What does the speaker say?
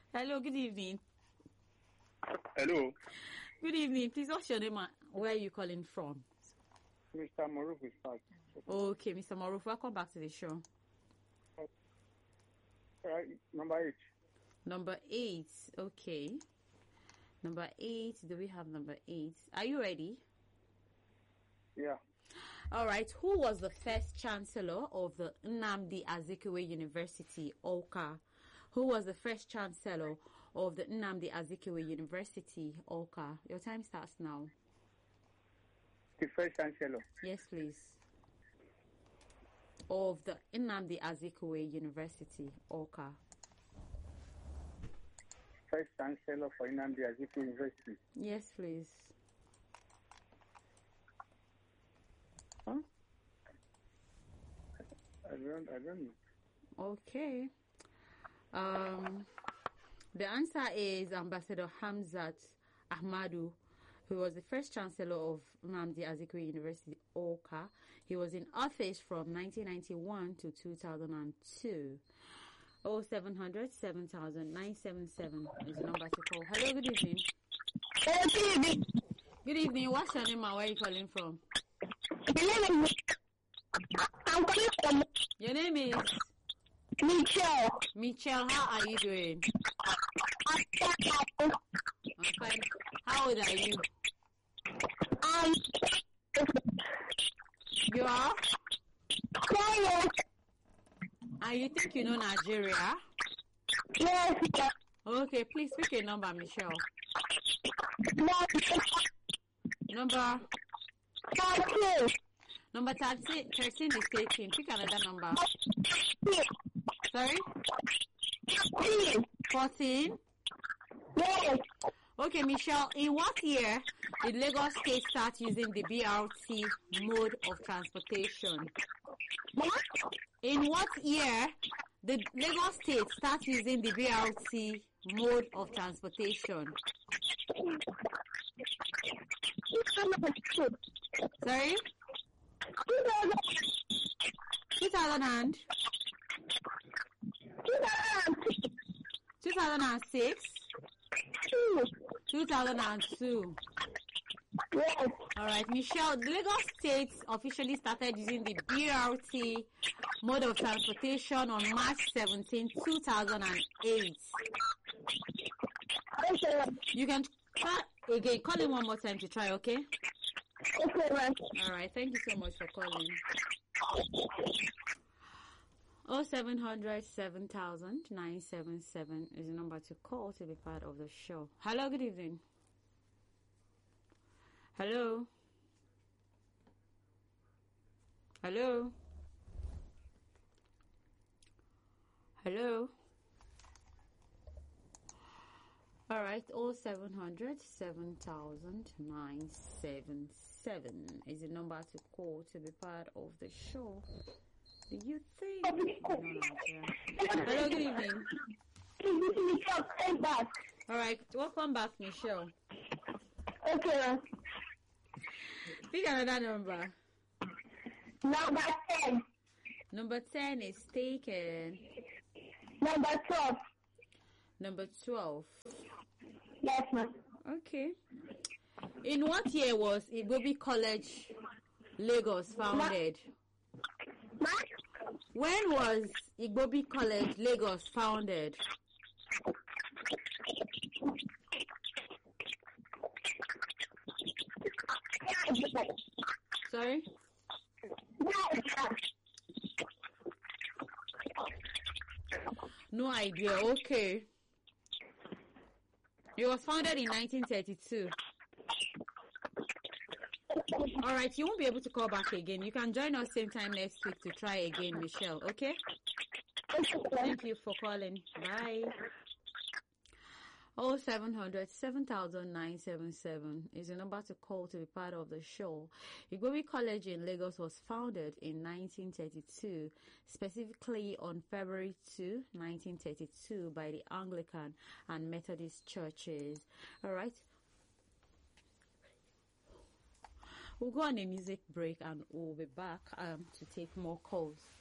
Hello, good evening. Hello, Good evening. Please, what's your name and where are you calling from? Mr. Maruf is back. Okay, Mr. Maruf, welcome back to the show. Number 8. Number 8. Okay. Number 8. Do we have number 8? Are you ready? Yeah. All right. Who was the first chancellor of the Nnamdi Azikiwe University, Awka? Who was the first chancellor of the Nnamdi Azikiwe University, Awka? Your time starts now. The first chancellor. Yes, please. Of the Nnamdi Azikiwe University, Awka. First chancellor for Nnamdi Azikiwe University. Yes, please. Huh? I don't know. Okay. The answer is Ambassador Hamzat Ahmadu, who was the first chancellor of Nnamdi Azikiwe University, Awka. He was in office from 1991 to 2002. 0700 7000 977 is the number to call. Hello, good evening. Good evening. Good evening. What's your name and where are you calling from? I'm calling from Your name is Michelle. Michelle. How are you doing? I'm fine. How old are you? You are? Quiet. And you think you know Nigeria? Yes. Okay, please pick a number, Michelle. Number 13. Number 13 is taken. Pick another number. Sorry? 14? Yes. Okay, Michelle, in what year did Lagos State start using the BRT mode of transportation? What? In what year did Lagos State start using the BRT mode of transportation? Sorry? 2006? 2002. Yes. Alright, Michelle, Lagos State officially started using the BRT mode of transportation on March 17, 2008. Okay. You can try again. Call in one more time to try, okay? Okay, ma'am. Alright, thank you so much for calling. 0700 7000 977 is the number to call to be part of the show. Hello, good evening. Hello. Hello. Hello. All right, 0700 7000 977 is the number to call to be part of the show. Do you think? Hello, good evening. Michelle, come back. All right, welcome back, Michelle. Okay, ma'am. Pick another number. Number 10. Number 10 is taken. Number 12. Number 12. Yes, ma'am. Okay. In what year was Igbobi College, Lagos founded? Ma'am? When was Igbobi College, Lagos founded? Sorry? No idea. Okay. It was founded in 1932. All right, you won't be able to call back again. You can join us same time next week to try again, Michelle. Okay? Thank you for calling. Bye. 0700 7000 977 is the number to call to be part of the show. Igbobi College in Lagos was founded in 1932, specifically on February 2, 1932 by the Anglican and Methodist churches. All right. We'll go on a music break and we'll be back to take more calls.